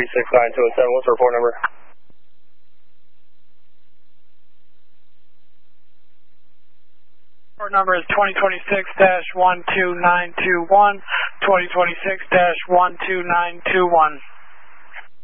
36927. What's the report number? Report number is 2026-12921, 2026-12921.